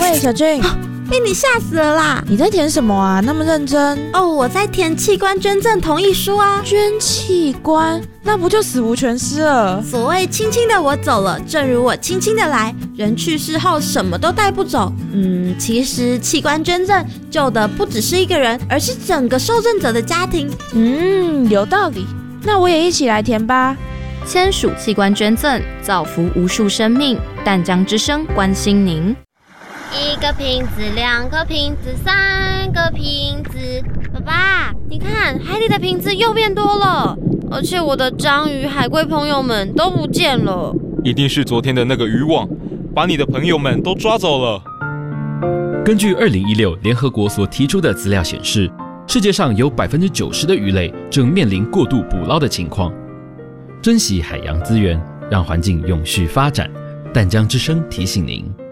喂，小俊， 被你吓死了啦！ 你在填什么啊？那么认真哦，我在填器官捐赠同意书啊。 捐器官，那不就死无全尸了？ 所谓轻轻的我走了，正如我轻轻的来。人去世后什么都带不走。其实器官捐赠救的不只是一个人，而是整个受赠者的家庭。 有道理。那我也一起来填吧。 签署器官捐赠，造福无数生命。淡江之声关心您。 1个瓶子，2个瓶子，3个瓶子。爸爸，你看海里的瓶子又变多了，而且我的章鱼、海龟朋友们都不见了。 一定是昨天的那个渔网把你的朋友们都抓走了。 根据2016联合国所提出的资料显示，世界上有90%的鱼类正面临过度捕捞的情况。珍惜海洋资源，让环境永续发展。淡江之声提醒您。